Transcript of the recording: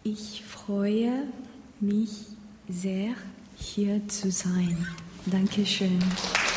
Ich freue mich sehr, hier zu sein. Dankeschön.